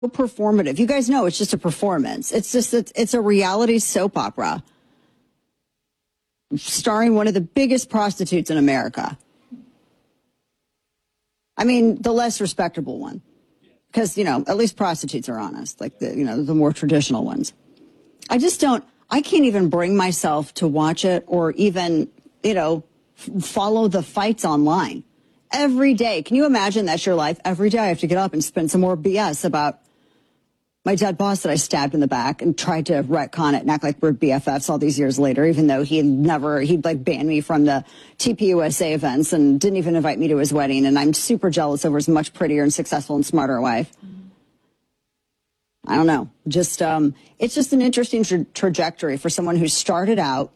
performative. You guys know it's just a performance. It's a reality soap opera starring one of the biggest prostitutes in America. I mean, the less respectable one. Because, at least prostitutes are honest, like the more traditional ones. I can't even bring myself to watch it or even, follow the fights online. Every day. Can you imagine that's your life? Every day I have to get up and spin some more BS about my dead boss that I stabbed in the back and tried to retcon it and act like we're BFFs all these years later, even though he'd banned me from the TPUSA events and didn't even invite me to his wedding. And I'm super jealous over his much prettier and successful and smarter wife. I don't know. It's just an interesting trajectory for someone who started out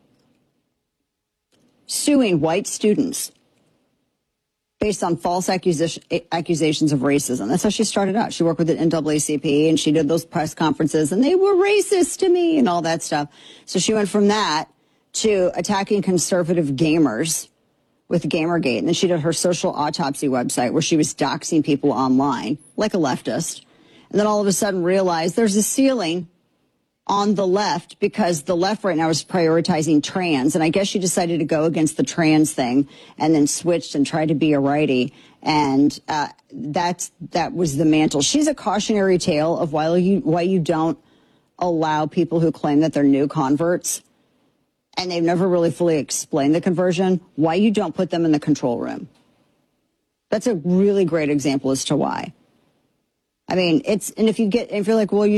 suing white students based on false accusations of racism. That's how she started out. She worked with the NAACP, and she did those press conferences, and they were racist to me and all that stuff. So she went from that to attacking conservative gamers with Gamergate. And then she did her social autopsy website where she was doxing people online like a leftist. And then all of a sudden realized there's a ceiling on the left because the left right now is prioritizing trans. And I guess she decided to go against the trans thing and then switched and tried to be a righty. And that was the mantle. She's a cautionary tale of why you don't allow people who claim that they're new converts and they've never really fully explained the conversion, why you don't put them in the control room. That's a really great example as to why. I mean, if you're like, well, you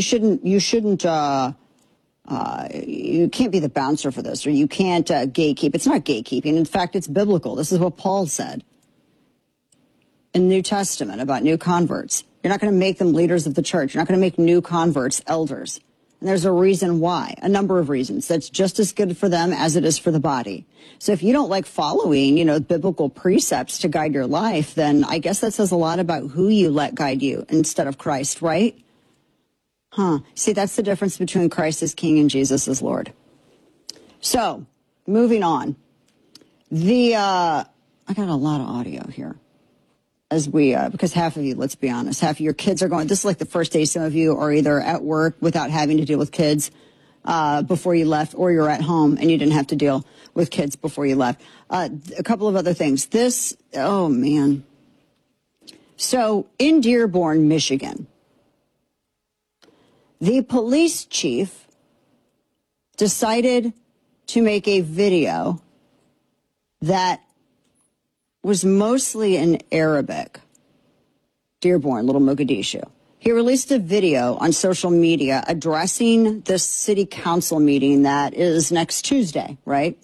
can't be the bouncer for this, or you can't gatekeep. It's not gatekeeping. In fact, it's biblical. This is what Paul said in the New Testament about new converts. You're not going to make them leaders of the church. You're not going to make new converts elders. And there's a reason why, a number of reasons. That's just as good for them as it is for the body. So if you don't like following, biblical precepts to guide your life, then I guess that says a lot about who you let guide you instead of Christ, right? See, that's the difference between Christ as King and Jesus as Lord. So, moving on. I got a lot of audio here. Because half of you, let's be honest, half of your kids are going, this is like the first day some of you are either at work without having to deal with kids before you left, or you're at home and you didn't have to deal with kids before you left. A couple of other things. Oh man. So in Dearborn, Michigan, the police chief decided to make a video that was mostly in Arabic. Dearborn, Little Mogadishu. He released a video on social media addressing the city council meeting that is next Tuesday, right?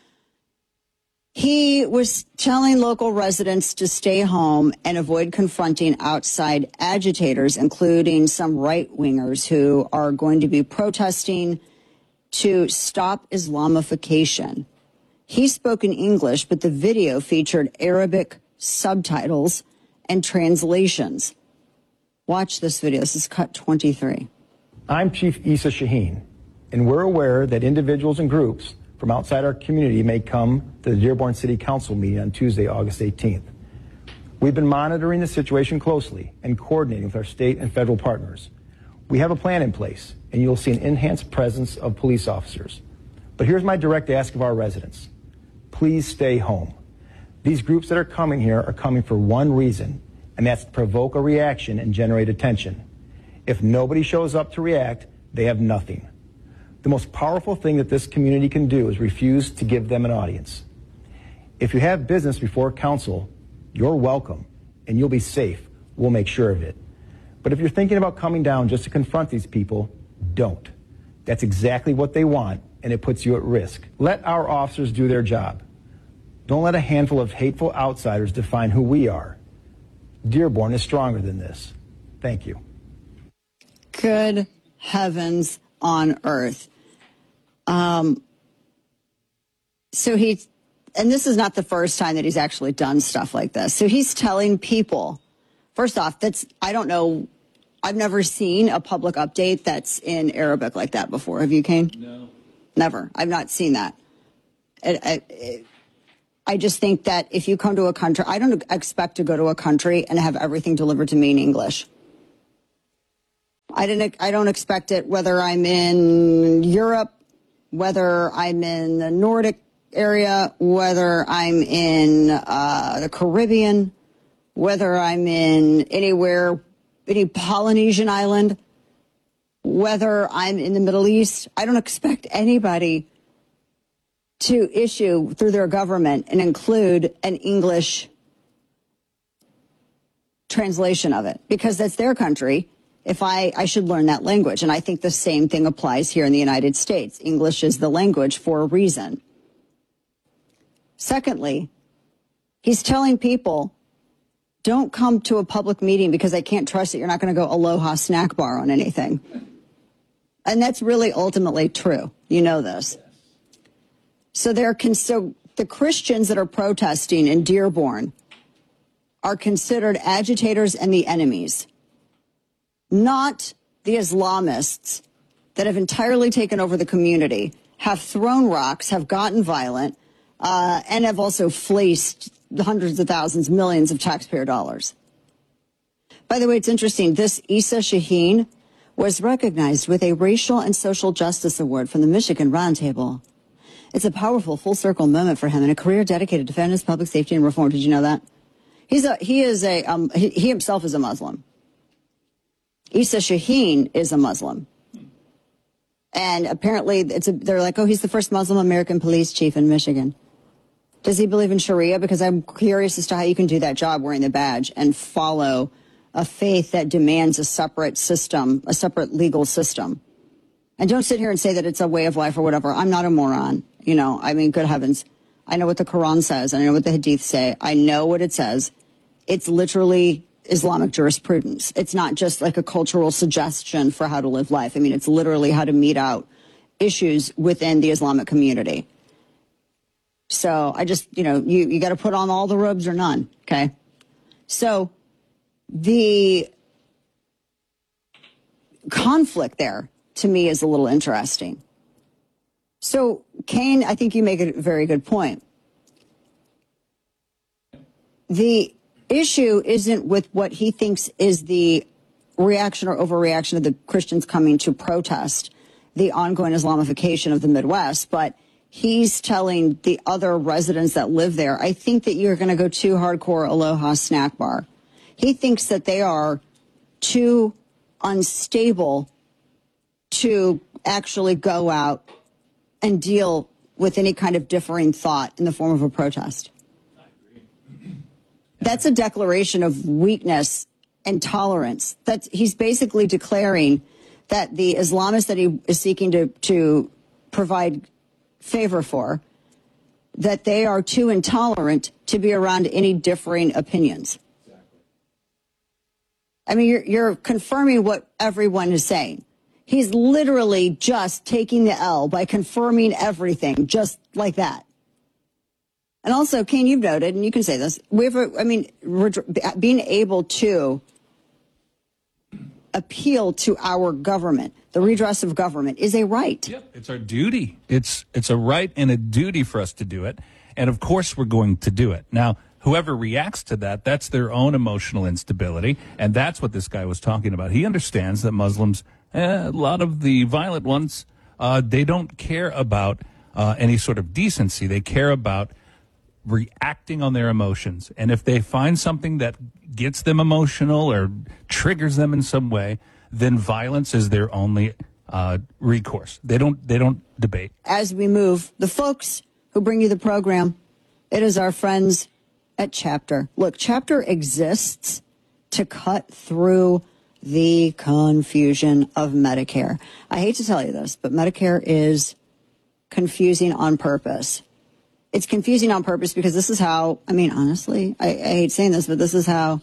He was telling local residents to stay home and avoid confronting outside agitators, including some right-wingers who are going to be protesting to stop Islamification. He spoke in English, but the video featured Arabic subtitles and translations. Watch this video. This is cut 23. I'm Chief Issa Shaheen, and we're aware that individuals and groups from outside our community may come to the Dearborn City Council meeting on Tuesday, August 18th. We've been monitoring the situation closely and coordinating with our state and federal partners. We have a plan in place, and you'll see an enhanced presence of police officers. But here's my direct ask of our residents. Please stay home. These groups that are coming here are coming for one reason, and that's to provoke a reaction and generate attention. If nobody shows up to react, they have nothing. The most powerful thing that this community can do is refuse to give them an audience. If you have business before council, you're welcome, and you'll be safe. We'll make sure of it. But if you're thinking about coming down just to confront these people, don't. That's exactly what they want, and it puts you at risk. Let our officers do their job. Don't let a handful of hateful outsiders define who we are. Dearborn is stronger than this. Thank you. Good heavens on earth. And this is not the first time that he's actually done stuff like this. So he's telling people, first off, I don't know, I've never seen a public update that's in Arabic like that before. Have you, Kane? No. Never. I've not seen that. I just think that if you come to a country, I don't expect to go to a country and have everything delivered to me in English. I don't expect it whether I'm in Europe, whether I'm in the Nordic area, whether I'm in the Caribbean, whether I'm in anywhere, any Polynesian island, whether I'm in the Middle East. I don't expect anybody to issue through their government and include an English translation of it, because that's their country. If I should learn that language. And I think the same thing applies here in the United States. English is the language for a reason. Secondly, he's telling people, don't come to a public meeting because I can't trust that you're not going to go Aloha snack bar on anything. And that's really ultimately true. You know this. So the Christians that are protesting in Dearborn are considered agitators and the enemies, not the Islamists that have entirely taken over the community, have thrown rocks, have gotten violent, and have also fleeced hundreds of thousands, millions of taxpayer dollars. By the way, it's interesting. This Issa Shaheen was recognized with a Racial and Social Justice Award from the Michigan Roundtable. It's a powerful full circle moment for him and a career dedicated to fairness, public safety, and reform. Did you know that? He himself is a Muslim. Issa Shaheen is a Muslim. And apparently they're like, oh, he's the first Muslim American police chief in Michigan. Does he believe in Sharia? Because I'm curious as to how you can do that job wearing the badge and follow a faith that demands a separate system, a separate legal system. And don't sit here and say that it's a way of life or whatever. I'm not a moron. You know, I mean, good heavens. I know what the Quran says. I know what the Hadith say. I know what it says. It's literally Islamic jurisprudence. It's not just like a cultural suggestion for how to live life. I mean, it's literally how to mete out issues within the Islamic community. So I just, you got to put on all the robes or none. Okay. So the conflict there to me is a little interesting. So Kane, I think you make a very good point. The issue isn't with what he thinks is the reaction or overreaction of the Christians coming to protest the ongoing Islamification of the Midwest, but he's telling the other residents that live there, I think that you're going to go too hardcore Aloha snack bar. He thinks that they are too unstable to actually go out and deal with any kind of differing thought in the form of a protest. That's a declaration of weakness and tolerance. He's basically declaring that the Islamists that he is seeking to provide favor for, that they are too intolerant to be around any differing opinions. I mean, you're confirming what everyone is saying. He's literally just taking the L by confirming everything just like that. And also, Kane, you've noted, and you can say this, being able to appeal to our government, the redress of government, is a right. Yep, it's our duty. It's a right and a duty for us to do it. And of course we're going to do it. Now, whoever reacts to that, that's their own emotional instability. And that's what this guy was talking about. He understands that Muslims, a lot of the violent ones, they don't care about any sort of decency. They care about reacting on their emotions. And if they find something that gets them emotional or triggers them in some way, then violence is their only recourse. They don't debate. As we move, the folks who bring you the program, it is our friends at Chapter. Look, Chapter exists to cut through the confusion of Medicare. I hate to tell you this, but Medicare is confusing on purpose. It's confusing on purpose because this is how, honestly, I hate saying this, but this is how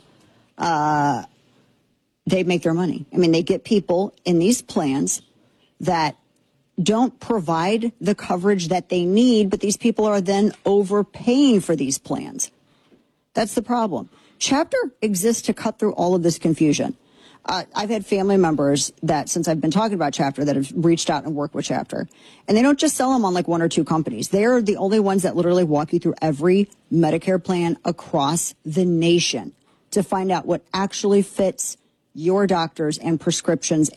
they make their money. They get people in these plans that don't provide the coverage that they need, but these people are then overpaying for these plans. That's the problem. Chapter exists to cut through all of this confusion. I've had family members that, since I've been talking about Chapter, that have reached out and worked with Chapter. And they don't just sell them on like one or two companies. They're the only ones that literally walk you through every Medicare plan across the nation to find out what actually fits your doctors and prescriptions